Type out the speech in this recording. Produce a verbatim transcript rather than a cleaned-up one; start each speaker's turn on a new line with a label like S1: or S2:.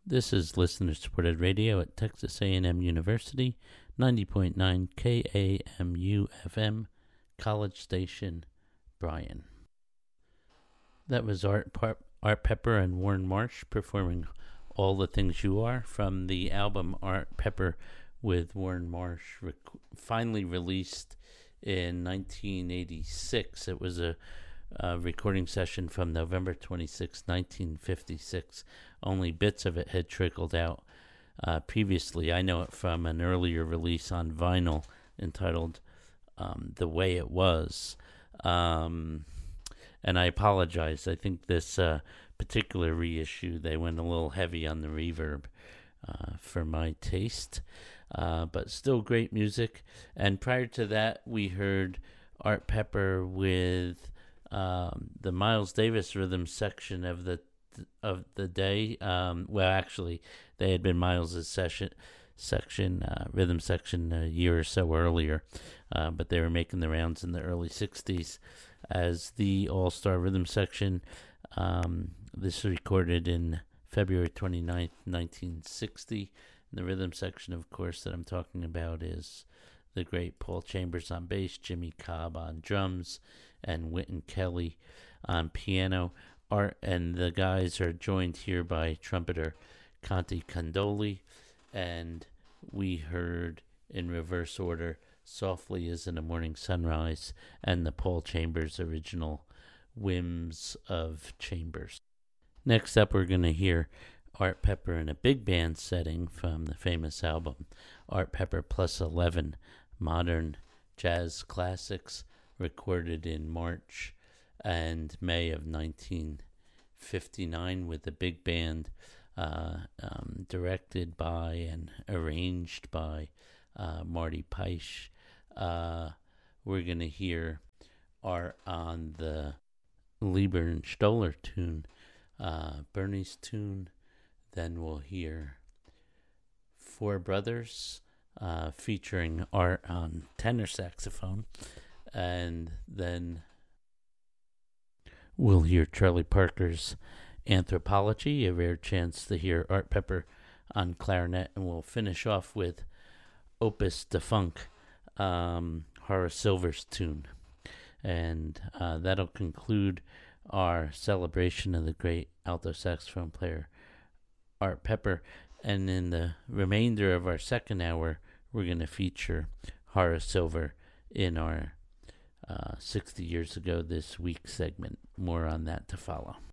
S1: This is listener-supported radio at Texas A and M University, ninety point nine K A M U F M, College Station, Bryan. That was Art, Par- Art Pepper and Warren Marsh performing All the Things You Are from the album Art Pepper with Warren Marsh, rec- finally released in nineteen eighty-six. It was a Uh, recording session from November twenty-sixth, nineteen fifty-six. Only bits of it had trickled out uh, previously. I know it from an earlier release on vinyl entitled um, The Way It Was. Um, and I apologize. I think this uh, particular reissue, they went a little heavy on the reverb uh, for my taste. Uh, but still great music. And prior to that, we heard Art Pepper with Um, the Miles Davis rhythm section of the of the day. Um, well, actually, they had been Miles's session section uh, rhythm section a year or so earlier, uh, but they were making the rounds in the early sixties as the All Star Rhythm section. Um, this was recorded in February twenty-ninth, nineteen sixty. And the rhythm section, of course, that I'm talking about is the great Paul Chambers on bass, Jimmy Cobb on drums, and Wynton Kelly on piano. Art and the guys are joined here by trumpeter Conte Condoli, and we heard in reverse order Softly as in a Morning Sunrise and the Paul Chambers original Whims of Chambers. Next up, we're going to hear Art Pepper in a big band setting from the famous album Art Pepper Plus eleven, Modern Jazz Classics, recorded in March and May of nineteen fifty-nine with the big band, uh, um, directed by and arranged by uh, Marty Peisch. Uh, we're going to hear Art on the Leiber and Stoller tune, uh, Bernie's tune. Then we'll hear Four Brothers, uh, featuring Art on tenor saxophone. And then we'll hear Charlie Parker's Anthropology, a rare chance to hear Art Pepper on clarinet. And we'll finish off with Opus Defunct, um, Horace Silver's tune. And uh, that'll conclude our celebration of the great alto saxophone player Art Pepper. And in the remainder of our second hour, we're going to feature Horace Silver in our uh, sixty years ago this week segment. More on that to follow.